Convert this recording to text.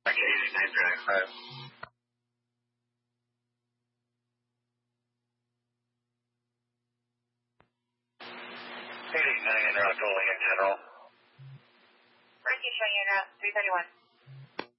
Okay, 8935. 889 in General. Ricky showing you now, 331.